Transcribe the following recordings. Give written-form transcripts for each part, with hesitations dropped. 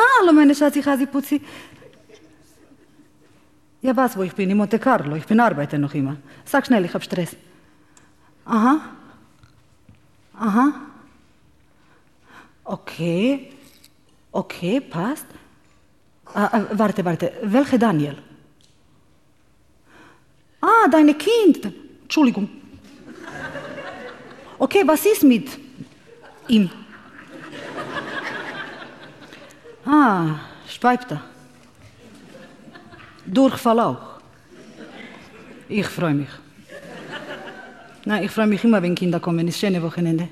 Hallo, meine Schatzi, Putzi. Ja, was, wo ich bin? In Monte Carlo. Ich bin arbeite noch immer. Sag schnell, ich hab Stress. Aha. Aha. Okay. Okay, passt. Warte. Welche Daniel? Ah, deine Kind. Entschuldigung. Okay, was ist mit ihm? Ah, schweibt er. Durchfall auch. Ich freue mich. Nein, ich freue mich immer, wenn Kinder kommen. Ist schöne Wochenende.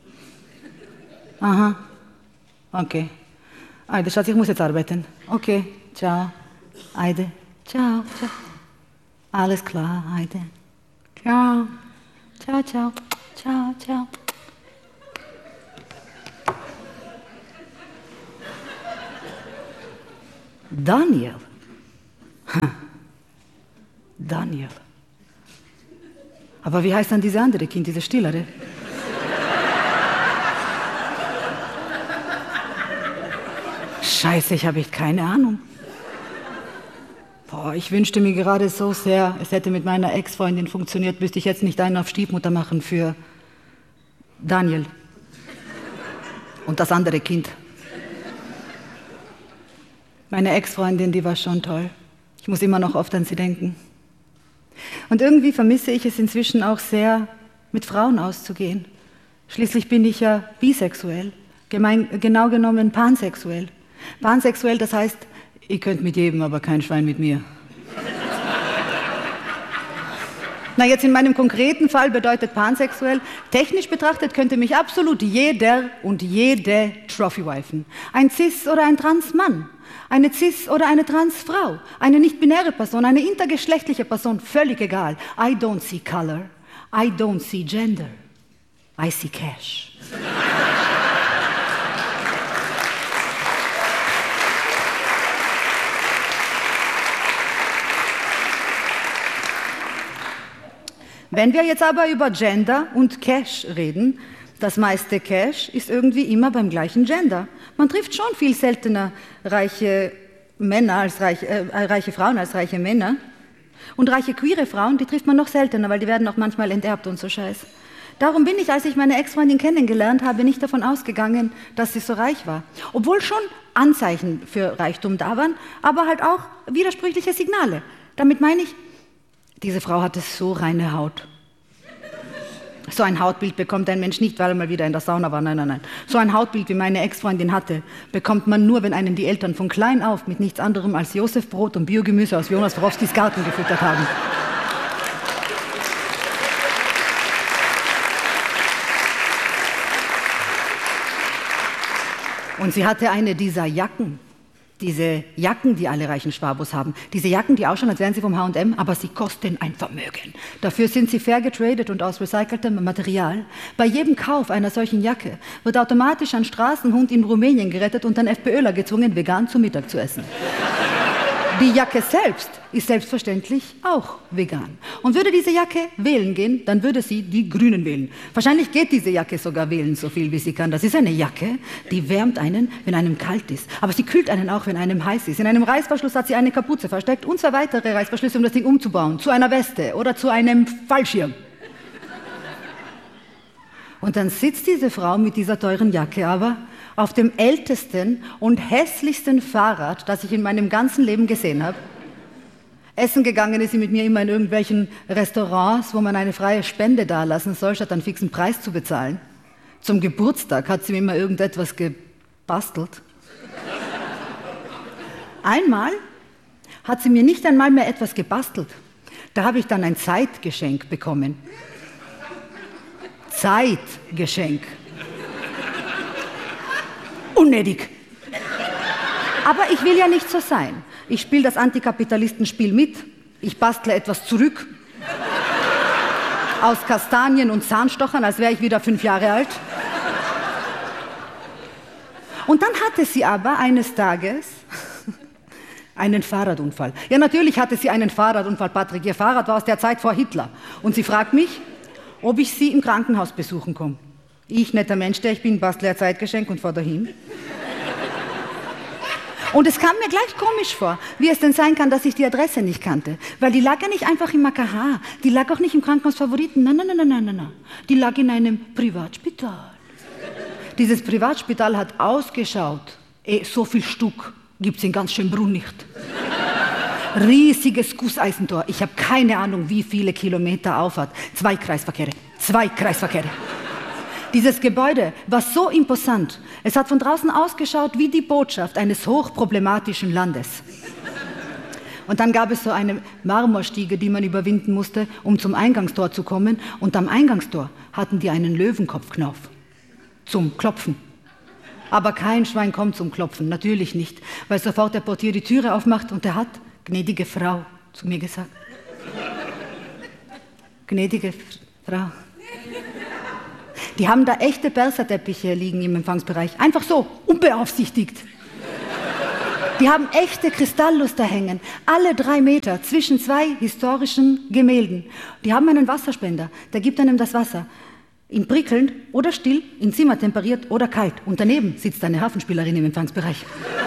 Aha. Okay. Eide, Schatz, ich muss jetzt arbeiten. Okay, ciao. Eide, ciao. Alles klar, Eide. Ciao. Ciao. Daniel. Daniel. Aber wie heißt dann diese andere Kind, diese stillere? Scheiße, ich habe echt keine Ahnung. Boah, ich wünschte mir gerade so sehr, es hätte mit meiner Ex-Freundin funktioniert, müsste ich jetzt nicht einen auf Stiefmutter machen für Daniel. Und das andere Kind. Meine Ex-Freundin, die war schon toll. Ich muss immer noch oft an sie denken. Und irgendwie vermisse ich es inzwischen auch sehr, mit Frauen auszugehen. Schließlich bin ich ja bisexuell, genau genommen pansexuell. Pansexuell, das heißt, ihr könnt mit jedem, aber kein Schwein mit mir. Na, jetzt in meinem konkreten Fall bedeutet pansexuell, technisch betrachtet könnte mich absolut jeder und jede Trophy-wifen. Ein Cis- oder ein Trans-Mann, eine Cis- oder eine Trans-Frau, eine nicht-binäre Person, eine intergeschlechtliche Person, völlig egal. I don't see color, I don't see gender, I see cash. Wenn wir jetzt aber über Gender und Cash reden, das meiste Cash ist irgendwie immer beim gleichen Gender. Man trifft schon viel seltener reiche Männer als reiche Frauen als reiche Männer. Und reiche queere Frauen, die trifft man noch seltener, weil die werden auch manchmal enterbt und so Scheiß. Darum bin ich, als ich meine Ex-Freundin kennengelernt habe, nicht davon ausgegangen, dass sie so reich war. Obwohl schon Anzeichen für Reichtum da waren, aber halt auch widersprüchliche Signale. Damit meine ich, diese Frau hatte so reine Haut. So ein Hautbild bekommt ein Mensch nicht, weil er mal wieder in der Sauna war. Nein. So ein Hautbild, wie meine Ex-Freundin hatte, bekommt man nur, wenn einen die Eltern von klein auf mit nichts anderem als Josefbrot und Biogemüse aus Jonas Borowskis Garten gefüttert haben. Und sie hatte eine dieser Jacken. Diese Jacken, die alle reichen Schwabos haben. Diese Jacken, die ausschauen, als wären sie vom H&M, aber sie kosten ein Vermögen. Dafür sind sie fair getradet und aus recyceltem Material. Bei jedem Kauf einer solchen Jacke wird automatisch ein Straßenhund in Rumänien gerettet und ein FPÖler gezwungen, vegan zu Mittag zu essen. Die Jacke selbst ist selbstverständlich auch vegan. Und würde diese Jacke wählen gehen, dann würde sie die Grünen wählen. Wahrscheinlich geht diese Jacke sogar wählen, so viel wie sie kann. Das ist eine Jacke, die wärmt einen, wenn einem kalt ist. Aber sie kühlt einen auch, wenn einem heiß ist. In einem Reißverschluss hat sie eine Kapuze versteckt und 2 weitere Reißverschlüsse, um das Ding umzubauen. Zu einer Weste oder zu einem Fallschirm. Und dann sitzt diese Frau mit dieser teuren Jacke aber auf dem ältesten und hässlichsten Fahrrad, das ich in meinem ganzen Leben gesehen habe. Essen gegangen ist sie mit mir immer in irgendwelchen Restaurants, wo man eine freie Spende dalassen soll, statt einen fixen Preis zu bezahlen. Zum Geburtstag hat sie mir immer irgendetwas gebastelt. Einmal hat sie mir nicht einmal mehr etwas gebastelt. Da habe ich dann ein Zeitgeschenk bekommen. Zeitgeschenk. Unnötig. Aber ich will ja nicht so sein. Ich spiele das Antikapitalistenspiel mit. Ich bastle etwas zurück. Aus Kastanien und Zahnstochern, als wäre ich wieder 5 Jahre alt. Und dann hatte sie aber eines Tages einen Fahrradunfall. Ja, natürlich hatte sie einen Fahrradunfall, Patrick. Ihr Fahrrad war aus der Zeit vor Hitler. Und sie fragt mich, ob ich sie im Krankenhaus besuchen komme. Ich, netter Mensch, der ich bin, bastle ein Zeitgeschenk und fahr dahin. Und es kam mir gleich komisch vor, wie es denn sein kann, dass ich die Adresse nicht kannte. Weil die lag ja nicht einfach im AKH, die lag auch nicht im Krankenhaus Favoriten, nein. Die lag in einem Privatspital. Dieses Privatspital hat ausgeschaut, so viel Stuck gibt's in ganz Schönbrunn nicht. Riesiges Gusseisentor, ich habe keine Ahnung, wie viele Kilometer Auffahrt. 2 Kreisverkehre. Dieses Gebäude war so imposant. Es hat von draußen ausgeschaut wie die Botschaft eines hochproblematischen Landes. Und dann gab es so eine Marmorstiege, die man überwinden musste, um zum Eingangstor zu kommen. Und am Eingangstor hatten die einen Löwenkopfknauf zum Klopfen. Aber kein Schwein kommt zum Klopfen, natürlich nicht, weil sofort der Portier die Türe aufmacht und er hat, gnädige Frau, zu mir gesagt. Gnädige Frau. Die haben da echte Perserteppiche liegen im Empfangsbereich. Einfach so, unbeaufsichtigt. Die haben echte Kristallluster hängen, alle 3 Meter zwischen 2 historischen Gemälden. Die haben einen Wasserspender, der gibt einem das Wasser. In prickelnd oder still, in Zimmer temperiert oder kalt. Und daneben sitzt eine Hafenspielerin im Empfangsbereich.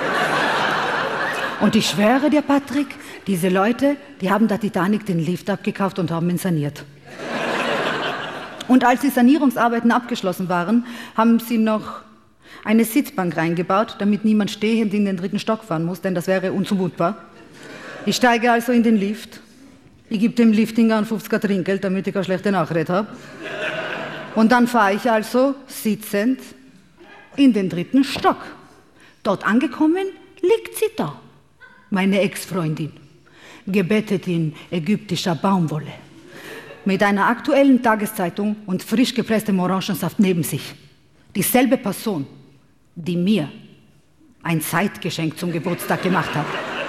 Und ich schwöre dir, Patrick, diese Leute, die haben der Titanic den Lift abgekauft und haben ihn saniert. Und als die Sanierungsarbeiten abgeschlossen waren, haben sie noch eine Sitzbank reingebaut, damit niemand stehend in den 3. Stock fahren muss, denn das wäre unzumutbar. Ich steige also in den Lift. Ich gebe dem Liftinger ein 50er Trinkgeld, damit ich keine schlechte Nachrede habe. Und dann fahre ich also sitzend in den 3. Stock. Dort angekommen, liegt sie da, meine Ex-Freundin, gebettet in ägyptischer Baumwolle, mit einer aktuellen Tageszeitung und frisch gepresstem Orangensaft neben sich. Dieselbe Person, die mir ein Zeitgeschenk zum Geburtstag gemacht hat.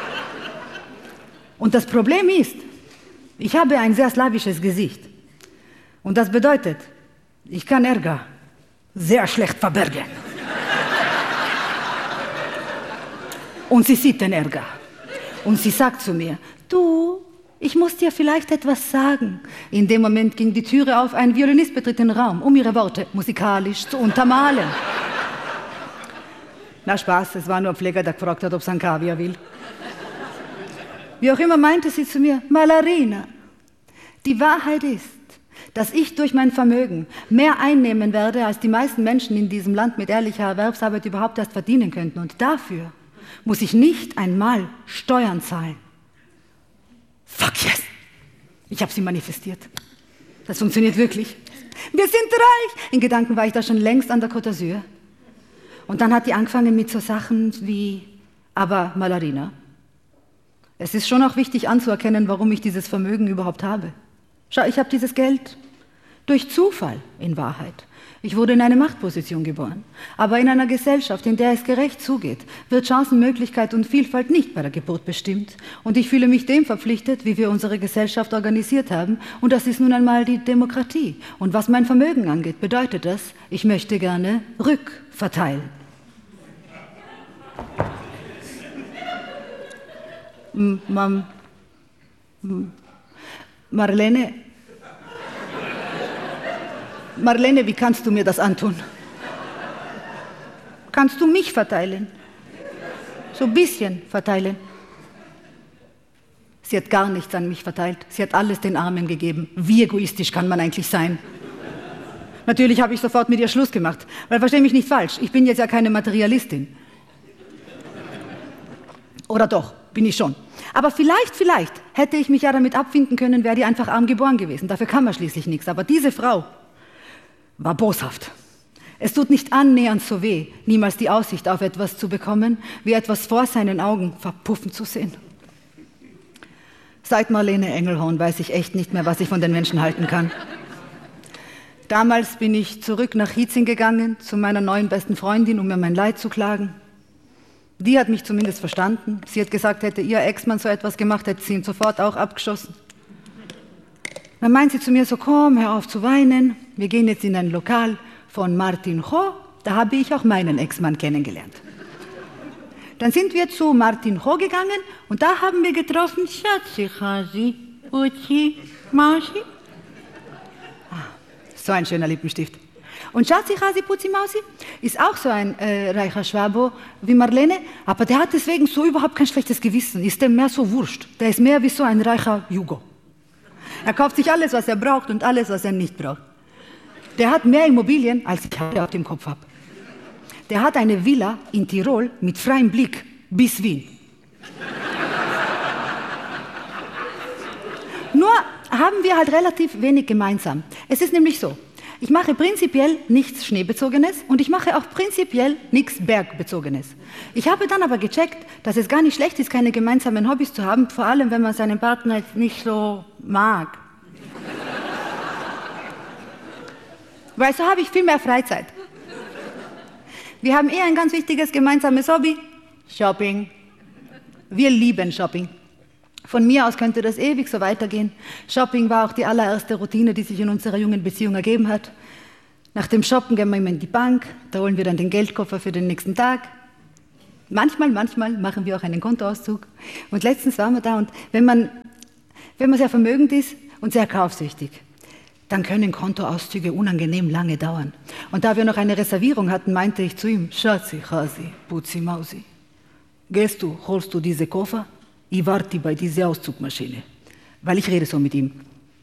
Und das Problem ist, ich habe ein sehr slawisches Gesicht. Und das bedeutet, ich kann Ärger sehr schlecht verbergen. Und sie sieht den Ärger. Und sie sagt zu mir, du, ich muss dir vielleicht etwas sagen. In dem Moment ging die Türe auf, ein Violinist betritt den Raum, um ihre Worte musikalisch zu untermalen. Na Spaß, es war nur ein Pfleger, der gefragt hat, ob es ein Kaviar will. Wie auch immer meinte sie zu mir, Mallarina, die Wahrheit ist, dass ich durch mein Vermögen mehr einnehmen werde, als die meisten Menschen in diesem Land mit ehrlicher Erwerbsarbeit überhaupt erst verdienen könnten. Und dafür muss ich nicht einmal Steuern zahlen. Fuck yes! Ich habe sie manifestiert. Das funktioniert wirklich. Wir sind reich! In Gedanken war ich da schon längst an der Côte d'Azur. Und dann hat die angefangen mit so Sachen wie, aber Mallarina, es ist schon auch wichtig anzuerkennen, warum ich dieses Vermögen überhaupt habe. Schau, ich habe dieses Geld durch Zufall in Wahrheit. Ich wurde in eine Machtposition geboren. Aber in einer Gesellschaft, in der es gerecht zugeht, wird Chancenmöglichkeit und Vielfalt nicht bei der Geburt bestimmt. Und ich fühle mich dem verpflichtet, wie wir unsere Gesellschaft organisiert haben. Und das ist nun einmal die Demokratie. Und was mein Vermögen angeht, bedeutet das, ich möchte gerne rückverteilen. Marlene, wie kannst du mir das antun? Kannst du mich verteilen? So ein bisschen verteilen. Sie hat gar nichts an mich verteilt. Sie hat alles den Armen gegeben. Wie egoistisch kann man eigentlich sein? Natürlich habe ich sofort mit ihr Schluss gemacht. Weil, versteh mich nicht falsch, ich bin jetzt ja keine Materialistin. Oder doch, bin ich schon. Aber vielleicht hätte ich mich ja damit abfinden können, wäre die einfach arm geboren gewesen. Dafür kann man schließlich nichts. Aber diese Frau war boshaft. Es tut nicht annähernd so weh, niemals die Aussicht auf etwas zu bekommen, wie etwas vor seinen Augen verpuffen zu sehen. Seit Marlene Engelhorn weiß ich echt nicht mehr, was ich von den Menschen halten kann. Damals bin ich zurück nach Hietzing gegangen, zu meiner neuen besten Freundin, um mir mein Leid zu klagen. Die hat mich zumindest verstanden. Sie hat gesagt, hätte ihr Ex-Mann so etwas gemacht, hätte sie ihn sofort auch abgeschossen. Dann meint sie zu mir so, komm, hör auf zu weinen. Wir gehen jetzt in ein Lokal von Martin Ho. Da habe ich auch meinen Ex-Mann kennengelernt. Dann sind wir zu Martin Ho gegangen und da haben wir getroffen, Schatzi, Hasi, Uzi, Mausi. So ein schöner Lippenstift. Und Schatzi, Hasi, Putzi, Mausi ist auch so ein reicher Schwabo wie Marlene, aber der hat deswegen so überhaupt kein schlechtes Gewissen, ist dem mehr so wurscht. Der ist mehr wie so ein reicher Jugo. Er kauft sich alles, was er braucht und alles, was er nicht braucht. Der hat mehr Immobilien, als ich auf dem Kopf habe. Der hat eine Villa in Tirol mit freiem Blick bis Wien. Nur haben wir halt relativ wenig gemeinsam. Es ist nämlich so, ich mache prinzipiell nichts Schneebezogenes und ich mache auch prinzipiell nichts Bergbezogenes. Ich habe dann aber gecheckt, dass es gar nicht schlecht ist, keine gemeinsamen Hobbys zu haben, vor allem wenn man seinen Partner nicht so mag. Weil so habe ich viel mehr Freizeit. Wir haben ein ganz wichtiges gemeinsames Hobby, Shopping. Wir lieben Shopping. Von mir aus könnte das ewig so weitergehen. Shopping war auch die allererste Routine, die sich in unserer jungen Beziehung ergeben hat. Nach dem Shoppen gehen wir immer in die Bank, da holen wir dann den Geldkoffer für den nächsten Tag. Manchmal machen wir auch einen Kontoauszug. Und letztens waren wir da und wenn man sehr vermögend ist und sehr kaufsüchtig, dann können Kontoauszüge unangenehm lange dauern. Und da wir noch eine Reservierung hatten, meinte ich zu ihm, Schatzi, Hasi, Putzi, Mausi, gehst du, holst du diese Koffer? Ich warte bei dieser Auszugmaschine, weil ich rede so mit ihm.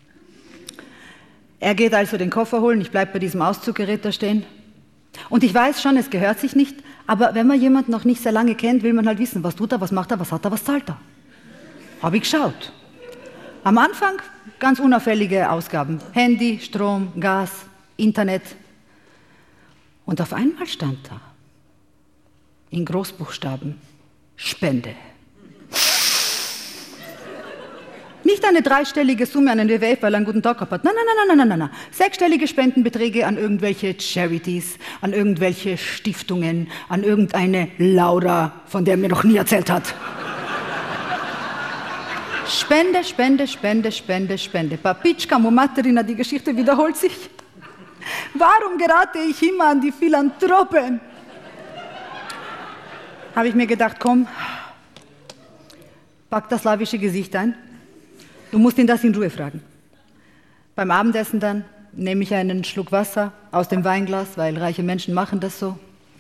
Er geht also den Koffer holen, ich bleibe bei diesem Auszuggerät da stehen. Und ich weiß schon, es gehört sich nicht, aber wenn man jemanden noch nicht sehr lange kennt, will man halt wissen, was tut er, was macht er, was hat er, was zahlt er. Habe ich geschaut. Am Anfang ganz unauffällige Ausgaben. Handy, Strom, Gas, Internet. Und auf einmal stand da, in Großbuchstaben, Spende. Nicht eine dreistellige Summe an den WWF, weil er einen guten Tag gehabt hat. Nein. Sechsstellige Spendenbeträge an irgendwelche Charities, an irgendwelche Stiftungen, an irgendeine Laura, von der er mir noch nie erzählt hat. Spende, Spende, Spende, Spende, Spende. Papitschka, Mumatterina, die Geschichte wiederholt sich. Warum gerate ich immer an die Philanthropen? Habe ich mir gedacht, komm, pack das slawische Gesicht ein. Du musst ihn das in Ruhe fragen. Beim Abendessen dann nehme ich einen Schluck Wasser aus dem Weinglas, weil reiche Menschen machen das so.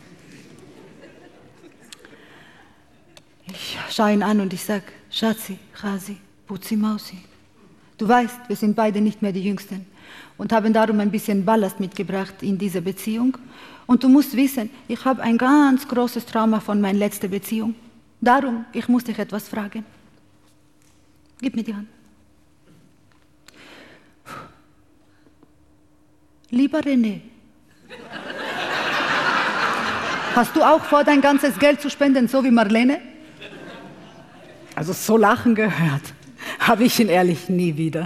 Ich schaue ihn an und ich sage, Schatzi, Hasi, Putzi, Mausi. Du weißt, wir sind beide nicht mehr die Jüngsten und haben darum ein bisschen Ballast mitgebracht in diese Beziehung. Und du musst wissen, ich habe ein ganz großes Trauma von meiner letzten Beziehung. Darum, ich muss dich etwas fragen. Gib mir die Hand. Lieber René, hast du auch vor, dein ganzes Geld zu spenden, so wie Marlene? Also so lachen gehört, habe ich ihn ehrlich nie wieder.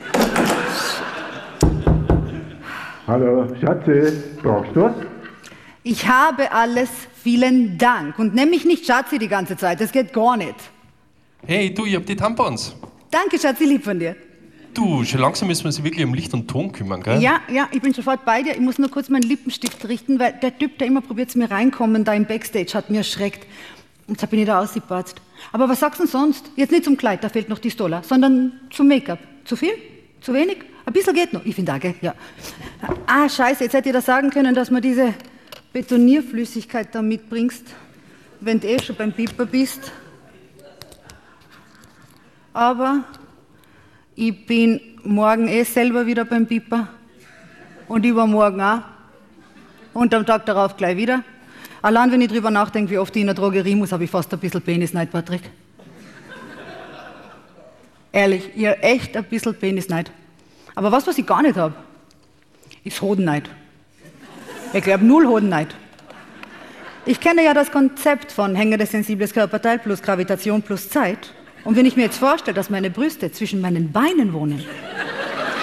Hallo, Schatzi, brauchst du was? Ich habe alles, vielen Dank. Und nenn mich nicht Schatzi die ganze Zeit, das geht gar nicht. Hey, du, ich hab die Tampons. Danke, Schatzi, lieb von dir. Du, schon langsam müssen wir uns wirklich um Licht und Ton kümmern, gell? Ja, ich bin sofort bei dir. Ich muss nur kurz meinen Lippenstift richten, weil der Typ, der immer probiert zu mir reinkommen, da im Backstage, hat mir erschreckt. Und da bin ich da ausgepatzt. Aber was sagst du denn sonst? Jetzt nicht zum Kleid, da fehlt noch die Stola, sondern zum Make-up. Zu viel? Zu wenig? Ein bisschen geht noch. Ich finde da, gell? Ja. Ah, scheiße, jetzt hätte ich das sagen können, dass man diese Betonierflüssigkeit da mitbringst, wenn du schon beim Piper bist. Aber ich bin morgen selber wieder beim Piper und übermorgen auch und am Tag darauf gleich wieder. Allein wenn ich drüber nachdenke, wie oft ich in der Drogerie muss, habe ich fast ein bisschen Penisneid, Patrick. Ehrlich, ich habe echt ein bisschen Penisneid. Aber was ich gar nicht habe, ist Hodenneid. Ich glaube, null Hodenneid. Ich kenne ja das Konzept von hängendes sensibles Körperteil plus Gravitation plus Zeit. Und wenn ich mir jetzt vorstelle, dass meine Brüste zwischen meinen Beinen wohnen,